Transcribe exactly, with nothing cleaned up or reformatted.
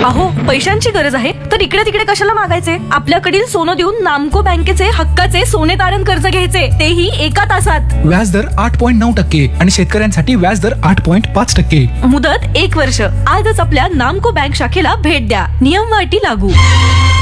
अहो, पैशांची गरज आहे तर इकडे तिकडे कशाला मागायचे? आपल्याकडील सोनं देऊन नामको बँकेचे हक्काचे सोने तारण कर्ज घ्यायचे, तेही एका तासात. व्याज दर आठ पॉईंट नऊ टक्के आणि शेतकऱ्यांसाठी व्याज दर आठ पॉईंट पाच टक्के. मुदत एक वर्ष. आजच आपल्या नामको बँक शाखेला भेट द्या. नियम व अटी लागू.